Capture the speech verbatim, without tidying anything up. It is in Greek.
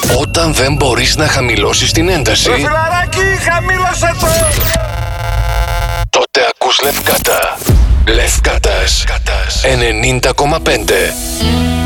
Όταν δεν μπορείς να χαμηλώσεις την ένταση, Ρε φιλαράκι, χαμήλωσε το! τότε ακούς Λευκάτα. Λευκάτας ενενήντα κόμμα πέντε.